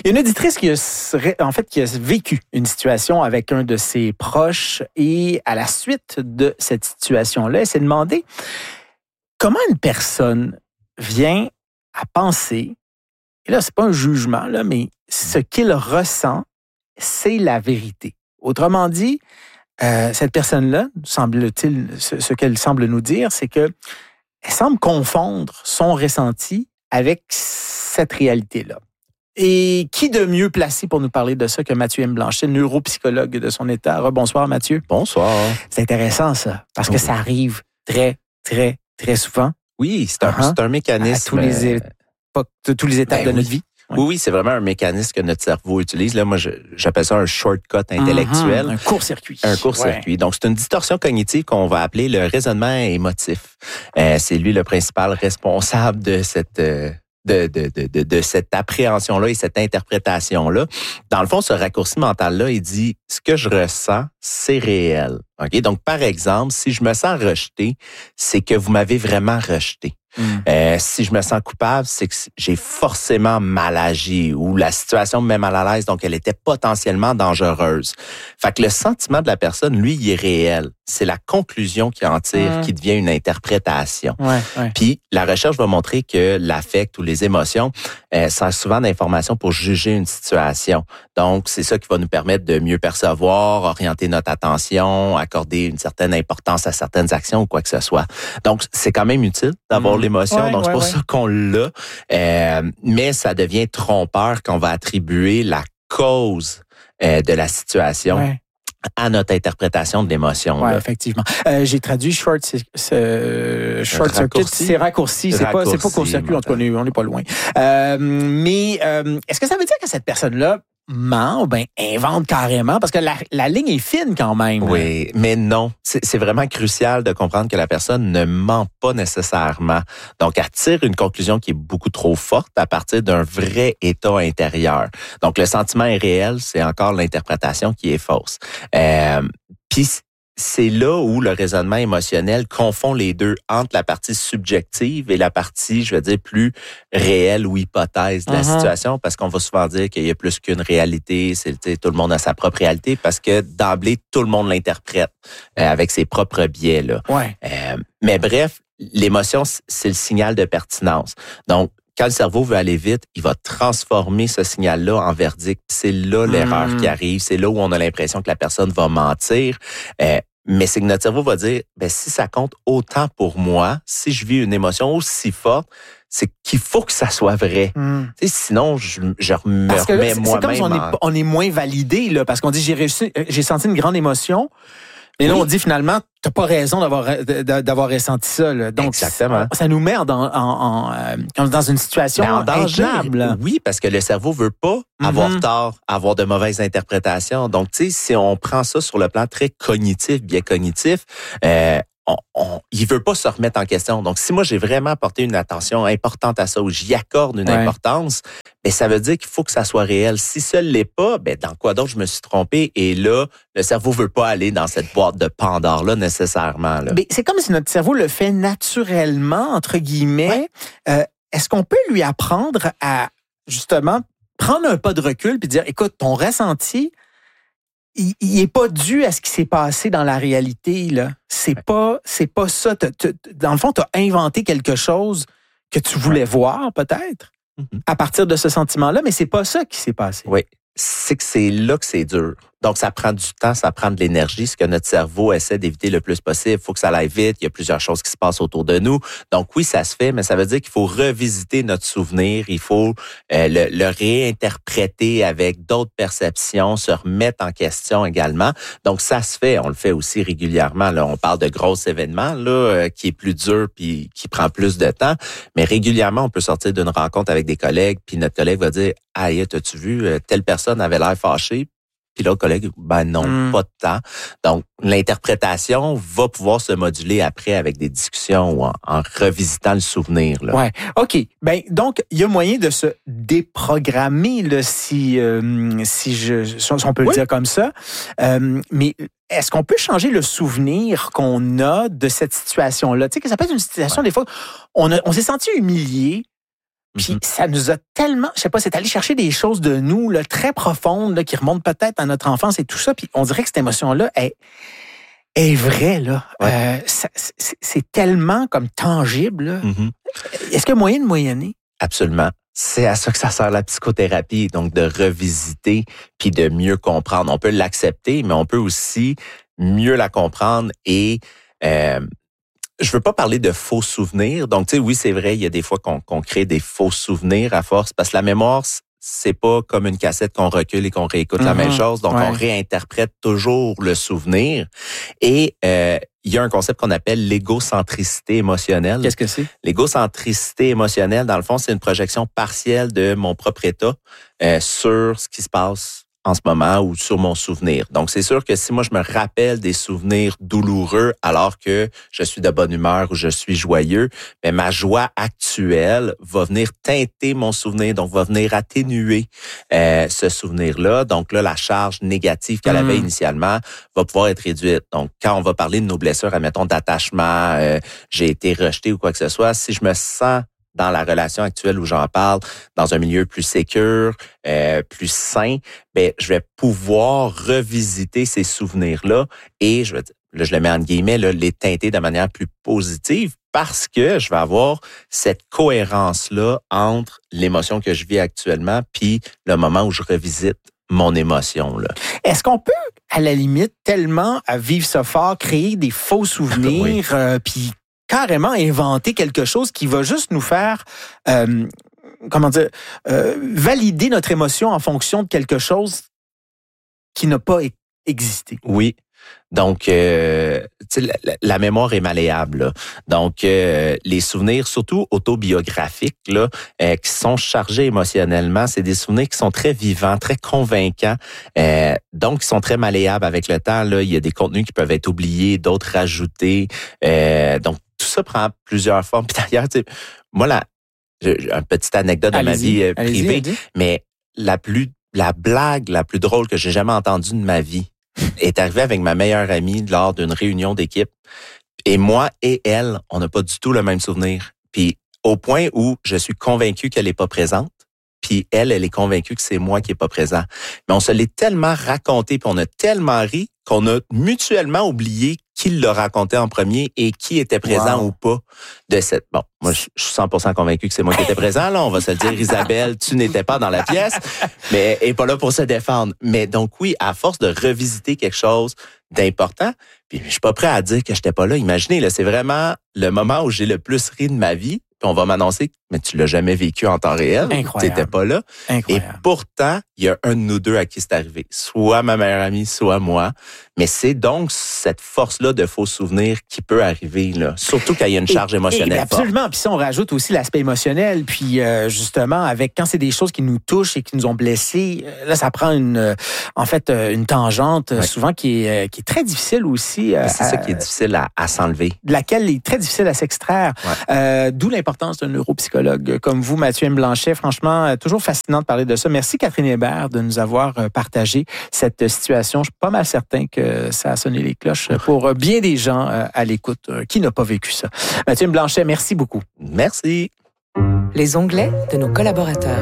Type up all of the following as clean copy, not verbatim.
Il y a une auditrice qui a vécu une situation avec un de ses proches et à la suite de cette situation-là, elle s'est demandé comment une personne vient à penser, et là, c'est pas un jugement, là, mais ce qu'il ressent, c'est la vérité. Autrement dit, cette personne-là, semble-t-il, ce qu'elle semble nous dire, c'est que elle semble confondre son ressenti avec cette réalité-là. Et qui de mieux placé pour nous parler de ça que Mathieu M. Blanchet, neuropsychologue de son état. Rebonsoir, Mathieu. Bonsoir. C'est intéressant, ça, parce que ça arrive très, très, très souvent. Oui, c'est un mécanisme. À tous les étapes de notre vie. Oui, c'est vraiment un mécanisme que notre cerveau utilise. Là, moi, j'appelle ça un shortcut intellectuel. Un court-circuit. Un court-circuit. Ouais. Donc, c'est une distorsion cognitive qu'on va appeler le raisonnement émotif. C'est lui le principal responsable de cette appréhension-là et cette interprétation-là. Dans le fond, ce raccourci mental-là, il dit « ce que je ressens, c'est réel ». Okay? Donc, par exemple, si je me sens rejeté, c'est que vous m'avez vraiment rejeté. Si je me sens coupable, c'est que j'ai forcément mal agi ou la situation me met mal à l'aise, donc elle était potentiellement dangereuse. Fait que le sentiment de la personne, lui, il est réel. C'est la conclusion qui en tire qui devient une interprétation. Ouais. Puis la recherche va montrer que l'affect ou les émotions servent souvent d'information pour juger une situation. Donc, c'est ça qui va nous permettre de mieux percevoir, orienter notre attention, accorder une certaine importance à certaines actions ou quoi que ce soit. Donc, c'est quand même utile d'avoir l'émotion. Donc, c'est pour ça qu'on l'a. Mais ça devient trompeur quand on va attribuer la cause de la situation à notre interprétation de l'émotion. Oui, effectivement. J'ai traduit short circuit, c'est raccourci. C'est pas court-circuit, en tout cas, on n'est pas loin. Mais est-ce que ça veut dire que cette personne-là ment ou bien invente carrément? Parce que la ligne est fine quand même. Oui, mais non. C'est vraiment crucial de comprendre que la personne ne ment pas nécessairement. Donc, elle tire une conclusion qui est beaucoup trop forte à partir d'un vrai état intérieur. Donc, le sentiment est réel, c'est encore l'interprétation qui est fausse. Puis, c'est là où le raisonnement émotionnel confond les deux entre la partie subjective et la partie, je veux dire, plus réelle ou hypothèse de la situation, parce qu'on va souvent dire qu'il y a plus qu'une réalité, tout le monde a sa propre réalité, parce que d'emblée, tout le monde l'interprète avec ses propres biais. Là. Mais bref, l'émotion, c'est le signal de pertinence. Donc, quand le cerveau veut aller vite, il va transformer ce signal-là en verdict. C'est là l'erreur qui arrive. C'est là où on a l'impression que la personne va mentir. Mais c'est que notre cerveau va dire, si ça compte autant pour moi, si je vis une émotion aussi forte, c'est qu'il faut que ça soit vrai. Sinon, je me remets moi-même. C'est comme si on est moins validé, là, parce qu'on dit, j'ai senti une grande émotion. Et là, on dit finalement, t'as pas raison d'avoir ressenti ça. Là. Donc, exactement. Ça nous met dans une situation en danger. intenable. Oui, parce que le cerveau veut pas avoir tort, avoir de mauvaises interprétations. Donc, tu sais, si on prend ça sur le plan très cognitif, biais cognitif, il veut pas se remettre en question. Donc, si moi, j'ai vraiment porté une attention importante à ça, ou j'y accorde une importance, ça veut dire qu'il faut que ça soit réel. Si ça ne l'est pas, dans quoi d'autre je me suis trompé? Et là, le cerveau veut pas aller dans cette boîte de Pandore-là nécessairement. Là. Mais c'est comme si notre cerveau le fait naturellement, entre guillemets. Est-ce qu'on peut lui apprendre à, justement, prendre un pas de recul puis dire, écoute, ton ressenti, il est pas dû à ce qui s'est passé dans la réalité, là. C'est pas ça. Dans le fond, tu as inventé quelque chose que tu voulais voir, peut-être, à partir de ce sentiment-là, mais c'est pas ça qui s'est passé. Oui. C'est que c'est là que c'est dur. Donc, ça prend du temps, ça prend de l'énergie, ce que notre cerveau essaie d'éviter le plus possible. Il faut que ça aille vite, il y a plusieurs choses qui se passent autour de nous. Donc, oui, ça se fait, mais ça veut dire qu'il faut revisiter notre souvenir, il faut le réinterpréter avec d'autres perceptions, se remettre en question également. Donc, ça se fait, on le fait aussi régulièrement. Là, on parle de gros événements là, qui est plus dur puis qui prend plus de temps, mais régulièrement, on peut sortir d'une rencontre avec des collègues, puis notre collègue va dire « Aïe, t'as-tu vu, telle personne avait l'air fâchée ». Puis là, le collègue, non, pas de temps. Donc, l'interprétation va pouvoir se moduler après avec des discussions ou en revisitant le souvenir. Là. Ouais, OK. Donc, il y a moyen de se déprogrammer, là, si on peut le dire comme ça. Mais est-ce qu'on peut changer le souvenir qu'on a de cette situation-là? Tu sais, que ça peut être une situation, des fois, on s'est senti humilié. Puis ça nous a tellement, je sais pas, c'est allé chercher des choses de nous là, très profondes là, qui remontent peut-être à notre enfance et tout ça. Puis on dirait que cette émotion-là est vraie. Là. Ouais. C'est tellement comme tangible. Là. Est-ce qu'il y a moyen de moyenner? Absolument. C'est à ça que ça sert la psychothérapie, donc de revisiter puis de mieux comprendre. On peut l'accepter, mais on peut aussi mieux la comprendre et je veux pas parler de faux souvenirs. Donc, tu sais, oui, c'est vrai, il y a des fois qu'on crée des faux souvenirs à force parce que la mémoire, c'est pas comme une cassette qu'on recule et qu'on réécoute la même chose. Donc, on réinterprète toujours le souvenir. Et il y a un concept qu'on appelle l'égocentricité émotionnelle. Qu'est-ce que c'est? L'égocentricité émotionnelle, dans le fond, c'est une projection partielle de mon propre état sur ce qui se passe en ce moment ou sur mon souvenir. Donc, c'est sûr que si moi, je me rappelle des souvenirs douloureux alors que je suis de bonne humeur ou je suis joyeux, mais ma joie actuelle va venir teinter mon souvenir, donc va venir atténuer ce souvenir-là. Donc là, la charge négative qu'elle avait initialement va pouvoir être réduite. Donc, quand on va parler de nos blessures, admettons d'attachement, j'ai été rejeté ou quoi que ce soit, si je me sens dans la relation actuelle où j'en parle, dans un milieu plus sécure, plus sain, ben je vais pouvoir revisiter ces souvenirs-là et je le mets en guillemets, là, les teinter de manière plus positive parce que je vais avoir cette cohérence-là entre l'émotion que je vis actuellement puis le moment où je revisite mon émotion. Là. Est-ce qu'on peut, à la limite, tellement à vivre ça fort, créer des faux souvenirs, puis carrément inventer quelque chose qui va juste nous faire, valider notre émotion en fonction de quelque chose qui n'a pas existé. Oui. Donc, la mémoire est malléable. Là. Donc, les souvenirs, surtout autobiographiques, là, qui sont chargés émotionnellement, c'est des souvenirs qui sont très vivants, très convaincants, donc qui sont très malléables avec le temps. Là, il y a des contenus qui peuvent être oubliés, d'autres rajoutés. Donc, tout ça prend plusieurs formes. Puis d'ailleurs, tu sais, moi, j'ai une petite anecdote de ma vie privée, mais la blague la plus drôle que j'ai jamais entendue de ma vie est arrivée avec ma meilleure amie lors d'une réunion d'équipe. Et moi et elle, on n'a pas du tout le même souvenir. Puis au point où je suis convaincu qu'elle est pas présente, puis elle est convaincue que c'est moi qui est pas présent. Mais on se l'est tellement raconté, puis on a tellement ri qu'on a mutuellement oublié qui l'a raconté en premier et qui était présent ou pas de cette... Bon, moi, je suis 100% convaincu que c'est moi qui étais présent. Là, on va se le dire, Isabelle, tu n'étais pas dans la pièce, mais elle est pas là pour se défendre. Mais donc oui, à force de revisiter quelque chose d'important, puis je suis pas prêt à dire que j'étais pas là. Imaginez, là, c'est vraiment le moment où j'ai le plus ri de ma vie. Puis on va m'annoncer, mais tu l'as jamais vécu en temps réel. Incroyable. T'étais pas là. Incroyable. Et pourtant, il y a un de nous deux à qui c'est arrivé. Soit ma meilleure amie, soit moi. Mais c'est donc cette force-là de faux souvenirs qui peut arriver, là. Surtout quand il y a une charge émotionnelle forte. Absolument. Puis ça, on rajoute aussi l'aspect émotionnel. Puis justement, quand c'est des choses qui nous touchent et qui nous ont blessés, là, ça prend une tangente souvent qui est très difficile aussi. C'est ça qui est difficile à s'enlever. De laquelle il est très difficile à s'extraire. Ouais. D'où l'importance d'un neuropsychologue comme vous, Mathieu M. Blanchet. Franchement, toujours fascinant de parler de ça. Merci, Catherine Hébert, de nous avoir partagé cette situation. Je suis pas mal certain que ça a sonné les cloches pour bien des gens à l'écoute qui n'ont pas vécu ça. Mathieu M. Blanchet, merci beaucoup. Merci. Les onglets de nos collaborateurs.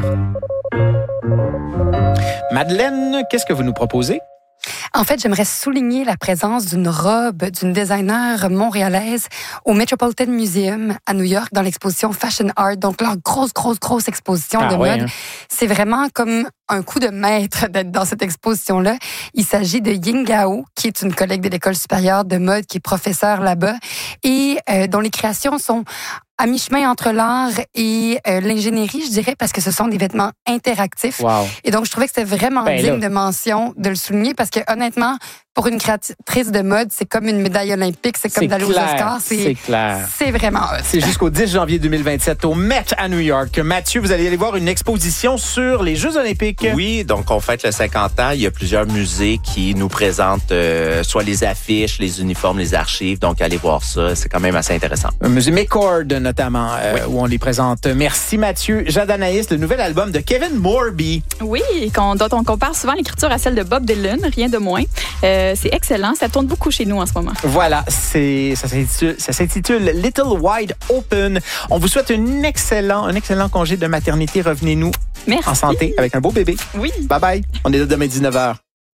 Madeleine, qu'est-ce que vous nous proposez? En fait, j'aimerais souligner la présence d'une robe d'une designer montréalaise au Metropolitan Museum à New York dans l'exposition Fashion Art. Donc, leur grosse exposition de mode. Hein? C'est vraiment comme un coup de maître d'être dans cette exposition-là. Il s'agit de Ying Gao, qui est une collègue de l'École supérieure de mode, qui est professeure là-bas et dont les créations sont à mi-chemin entre l'art et l'ingénierie, je dirais, parce que ce sont des vêtements interactifs. Wow. Et donc, je trouvais que c'était vraiment digne de mention de le souligner parce que, honnêtement, pour une créatrice de mode, c'est comme une médaille olympique, c'est comme d'aller aux Oscars. C'est clair. C'est vraiment hot. C'est jusqu'au 10 janvier 2027 au Met à New York. Mathieu, vous allez aller voir une exposition sur les Jeux olympiques. Oui, donc on fête le 50 ans. Il y a plusieurs musées qui nous présentent soit les affiches, les uniformes, les archives. Donc, allez voir ça. C'est quand même assez intéressant. Un musée McCord, notamment, où on les présente. Merci, Mathieu. Jade Anaïs, le nouvel album de Kevin Morby. Oui, dont on compare souvent l'écriture à celle de Bob Dylan, rien de moins. c'est excellent. Ça tourne beaucoup chez nous en ce moment. Voilà, ça s'intitule Little Wide Open. On vous souhaite un excellent congé de maternité. Revenez-nous Merci. En santé avec un beau bébé. Oui. Bye bye. On est là demain 19h.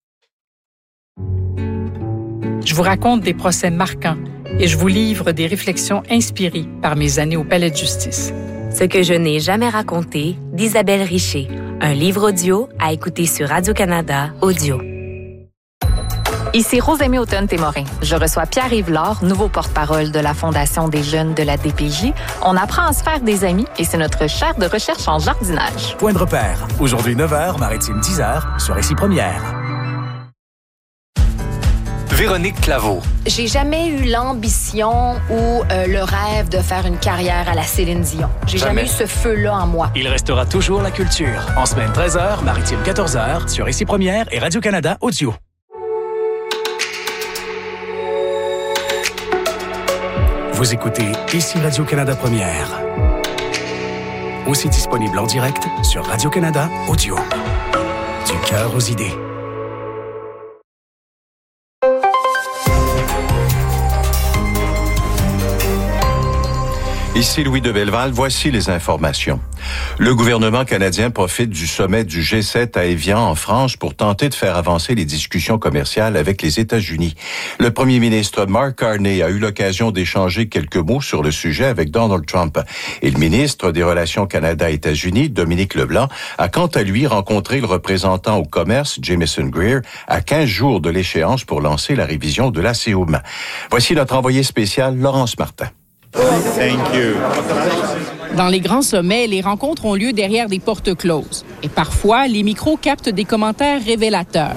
Je vous raconte des procès marquants et je vous livre des réflexions inspirées par mes années au Palais de justice. Ce que je n'ai jamais raconté d'Isabelle Richer. Un livre audio à écouter sur Radio-Canada Audio. Ici Rosemée Automne-Témorin. Je reçois Pierre-Yves Lard, nouveau porte-parole de la Fondation des jeunes de la DPJ. On apprend à se faire des amis et c'est notre chaire de recherche en jardinage. Point de repère. Aujourd'hui 9h, Maritime 10h, sur Ici Première. Véronique Claveau. J'ai jamais eu l'ambition ou le rêve de faire une carrière à la Céline Dion. J'ai jamais eu ce feu-là en moi. Il restera toujours la culture. En semaine 13h, Maritime 14h, sur Ici Première et Radio-Canada Audio. Vous écoutez Ici Radio-Canada Première. Aussi disponible en direct sur Radio-Canada Audio. Du cœur aux idées. Ici Louis de Belleval, voici les informations. Le gouvernement canadien profite du sommet du G7 à Évian, en France, pour tenter de faire avancer les discussions commerciales avec les États-Unis. Le premier ministre Mark Carney a eu l'occasion d'échanger quelques mots sur le sujet avec Donald Trump. Et le ministre des Relations Canada-États-Unis, Dominique Leblanc, a quant à lui rencontré le représentant au commerce, Jamieson Greer, à 15 jours de l'échéance pour lancer la révision de la CEUM. Voici notre envoyé spécial, Laurence Martin. Thank you. Dans les grands sommets, les rencontres ont lieu derrière des portes closes. Et parfois, les micros captent des commentaires révélateurs.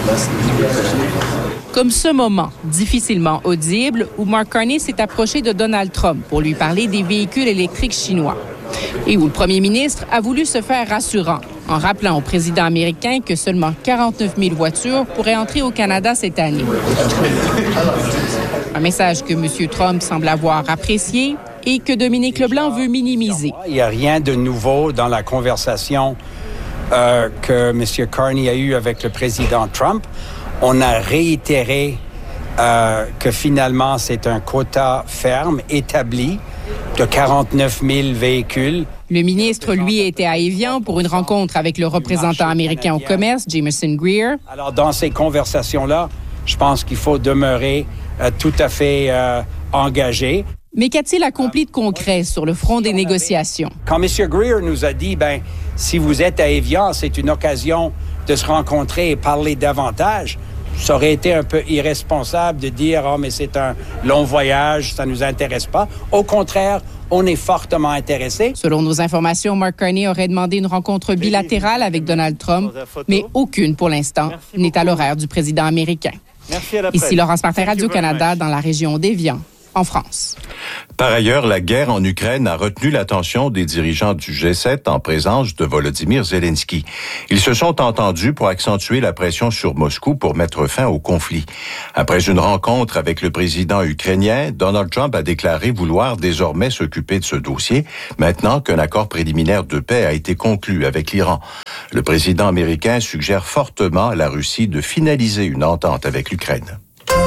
Comme ce moment, difficilement audible, où Mark Carney s'est approché de Donald Trump pour lui parler des véhicules électriques chinois. Et où le premier ministre a voulu se faire rassurant, en rappelant au président américain que seulement 49 000 voitures pourraient entrer au Canada cette année. Un message que M. Trump semble avoir apprécié et que Dominique Leblanc veut minimiser. Il n'y a rien de nouveau dans la conversation que M. Carney a eue avec le président Trump. On a réitéré que finalement, c'est un quota ferme établi de 49 000 véhicules. Le ministre, lui, était à Évian pour une rencontre avec le représentant américain au commerce, Jamieson Greer. Alors, dans ces conversations-là, je pense qu'il faut demeurer tout à fait engagé. Mais qu'a-t-il accompli de concret sur le front des négociations? Quand M. Greer nous a dit, si vous êtes à Évian, c'est une occasion de se rencontrer et parler davantage, ça aurait été un peu irresponsable de dire « Ah, mais c'est un long voyage, ça ne nous intéresse pas ». Au contraire, on est fortement intéressé. Selon nos informations, Mark Carney aurait demandé une rencontre bilatérale avec Donald Trump, mais aucune pour l'instant n'est à l'horaire du président américain. Ici Laurence Martin, Radio-Canada, dans la région d'Évian, en France. Par ailleurs, la guerre en Ukraine a retenu l'attention des dirigeants du G7 en présence de Volodymyr Zelensky. Ils se sont entendus pour accentuer la pression sur Moscou pour mettre fin au conflit. Après une rencontre avec le président ukrainien, Donald Trump a déclaré vouloir désormais s'occuper de ce dossier, maintenant qu'un accord préliminaire de paix a été conclu avec l'Iran. Le président américain suggère fortement à la Russie de finaliser une entente avec l'Ukraine.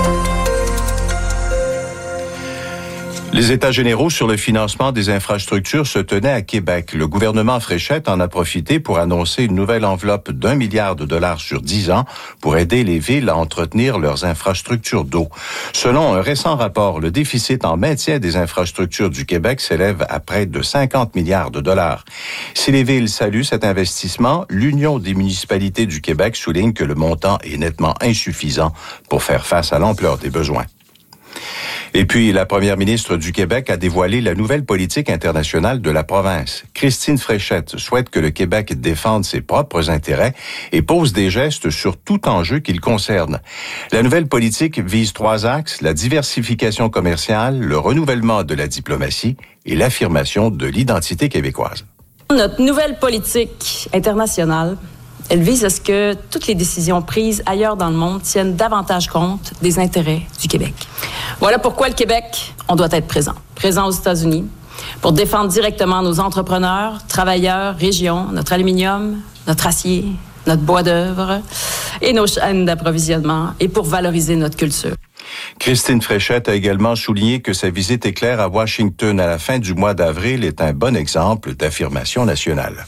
Les États généraux sur le financement des infrastructures se tenaient à Québec. Le gouvernement Fréchette en a profité pour annoncer une nouvelle enveloppe d'1 milliard de dollars sur 10 ans pour aider les villes à entretenir leurs infrastructures d'eau. Selon un récent rapport, le déficit en maintien des infrastructures du Québec s'élève à près de 50 milliards de dollars. Si les villes saluent cet investissement, l'Union des municipalités du Québec souligne que le montant est nettement insuffisant pour faire face à l'ampleur des besoins. Et puis, la première ministre du Québec a dévoilé la nouvelle politique internationale de la province. Christine Fréchette souhaite que le Québec défende ses propres intérêts et pose des gestes sur tout enjeu qu'il concerne. La nouvelle politique vise 3 axes, la diversification commerciale, le renouvellement de la diplomatie et l'affirmation de l'identité québécoise. Notre nouvelle politique internationale, elle vise à ce que toutes les décisions prises ailleurs dans le monde tiennent davantage compte des intérêts du Québec. Voilà pourquoi le Québec, on doit être présent. Présent aux États-Unis pour défendre directement nos entrepreneurs, travailleurs, régions, notre aluminium, notre acier, notre bois d'œuvre, et nos chaînes d'approvisionnement et pour valoriser notre culture. Christine Fréchette a également souligné que sa visite éclair à Washington à la fin du mois d'avril est un bon exemple d'affirmation nationale.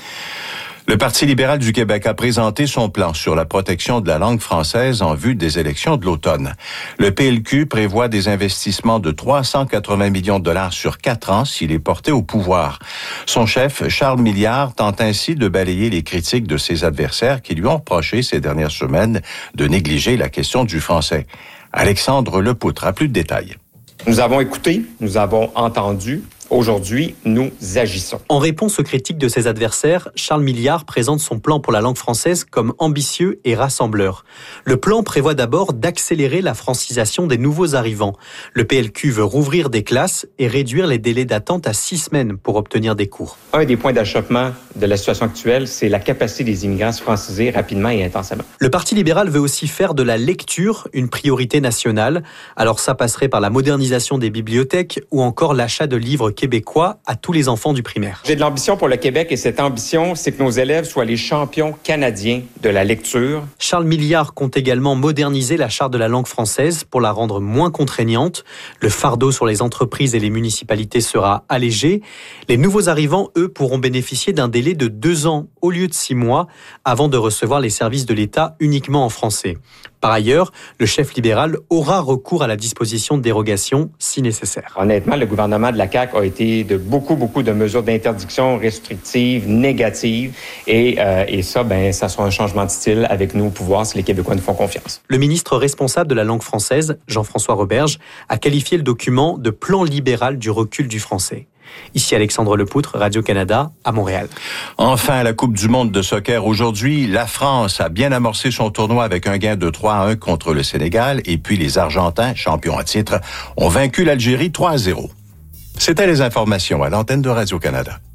Le Parti libéral du Québec a présenté son plan sur la protection de la langue française en vue des élections de l'automne. Le PLQ prévoit des investissements de 380 millions de dollars sur 4 ans s'il est porté au pouvoir. Son chef, Charles Milliard, tente ainsi de balayer les critiques de ses adversaires qui lui ont reproché ces dernières semaines de négliger la question du français. Alexandre Lepoutre a plus de détails. Nous avons écouté, nous avons entendu. Aujourd'hui, nous agissons. En réponse aux critiques de ses adversaires, Charles Milliard présente son plan pour la langue française comme ambitieux et rassembleur. Le plan prévoit d'abord d'accélérer la francisation des nouveaux arrivants. Le PLQ veut rouvrir des classes et réduire les délais d'attente à 6 semaines pour obtenir des cours. Un des points d'achoppement de la situation actuelle, c'est la capacité des immigrants à se franciser rapidement et intensément. Le Parti libéral veut aussi faire de la lecture une priorité nationale. Alors ça passerait par la modernisation des bibliothèques ou encore l'achat de livres québécois à tous les enfants du primaire. J'ai de l'ambition pour le Québec et cette ambition, c'est que nos élèves soient les champions canadiens de la lecture. Charles Milliard compte également moderniser la charte de la langue française pour la rendre moins contraignante. Le fardeau sur les entreprises et les municipalités sera allégé. Les nouveaux arrivants, eux, pourront bénéficier d'un délai de 2 ans au lieu de 6 mois avant de recevoir les services de l'État uniquement en français. Par ailleurs, le chef libéral aura recours à la disposition de dérogation si nécessaire. Honnêtement, le gouvernement de la CAQ a été de beaucoup de mesures d'interdiction restrictives, négatives. Et ça, ça sera un changement de style avec nous au pouvoir si les Québécois nous font confiance. Le ministre responsable de la langue française, Jean-François Roberge, a qualifié le document de plan libéral du recul du français. Ici Alexandre Lepoutre, Radio-Canada, à Montréal. Enfin, la Coupe du monde de soccer aujourd'hui, la France a bien amorcé son tournoi avec un gain de 3-1 contre le Sénégal et puis les Argentins, champions à titre, ont vaincu l'Algérie 3-0. C'était les informations à l'antenne de Radio-Canada.